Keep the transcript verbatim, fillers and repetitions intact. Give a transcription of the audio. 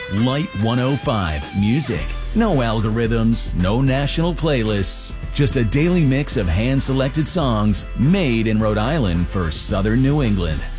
Light one oh five Music. No algorithms, no national playlists, just a daily mix of hand-selected songs made in Rhode Island for Southern New England.